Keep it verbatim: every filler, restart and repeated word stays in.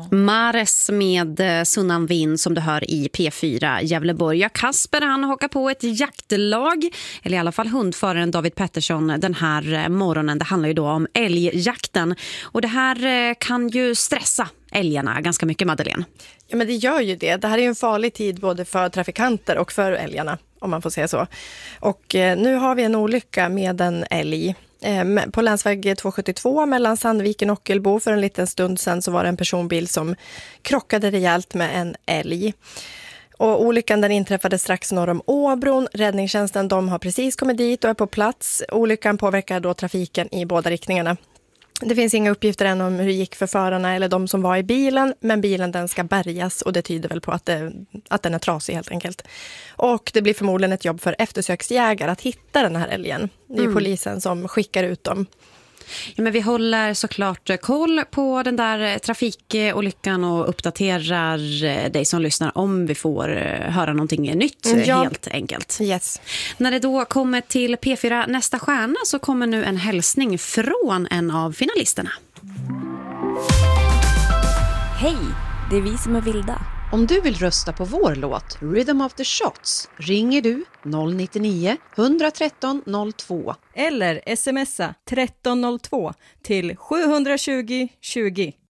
Mares med Sunnan Vind som du hör i P fyra Gävleborg. Ja, Kasper han hakar på ett jaktlag, eller i alla fall hundföraren David Pettersson den här morgonen. Det handlar ju då om älgjakten och det här kan ju stressa älgarna ganska mycket, Madeleine. Ja, men det gör ju det. Det här är ju en farlig tid både för trafikanter och för älgarna, om man får säga så. Och eh, nu har vi en olycka med en älg. Eh, på länsväg tvåhundrasjuttiotvå mellan Sandviken och Ockelbo för en liten stund sedan så var det en personbil som krockade rejält med en älg. Och olyckan den inträffade strax norr om Åbron. Räddningstjänsten de har precis kommit dit och är på plats. Olyckan påverkar då trafiken i båda riktningarna. Det finns inga uppgifter än om hur det gick för förarna eller de som var i bilen, men bilen den ska bärgas och det tyder väl på att, det, att den är trasig helt enkelt. Och det blir förmodligen ett jobb för eftersöksjägare att hitta den här älgen. Det är mm. polisen som skickar ut dem. Ja, men vi håller såklart koll på den där trafikolyckan och uppdaterar dig som lyssnar om vi får höra någonting nytt, ja. Helt enkelt. Yes. När det då kommer till P fyra Nästa stjärna så kommer nu en hälsning från en av finalisterna. Hej, det är vi som är Vilda. Om du vill rösta på vår låt Rhythm of the Shots ringer du noll nittionio ett tre noll två eller smsa tretton noll två till sju tjugo tjugo.